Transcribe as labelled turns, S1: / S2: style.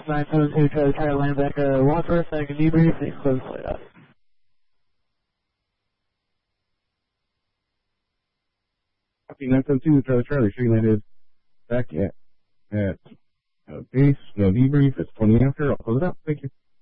S1: 972 Charlie land back one first, I can debrief, and close flight up.
S2: Copy 972 Charlie, sure you landed back at base, no debrief, it's 20 after, I'll close it out, thank you.